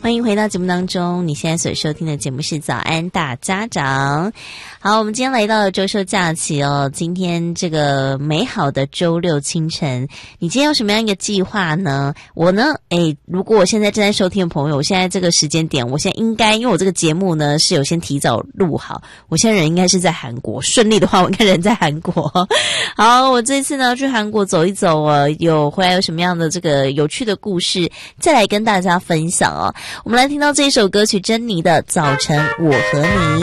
欢迎回到节目当中，你现在所收听的节目是早安大家长。好，我们今天来到了周休假期哦，今天这个美好的周六清晨，你今天有什么样一个计划呢？我呢，如果我现在正在收听的朋友，我现在这个时间点，我现在应该，因为我这个节目呢是有先提早录好，我现在人应该是在韩国，顺利的话我应该人在韩国。好，我这次呢去韩国走一走有回来有什么样的这个有趣的故事，再来跟大家分享哦。我们来听到这一首歌曲珍妮的《早晨我和你》。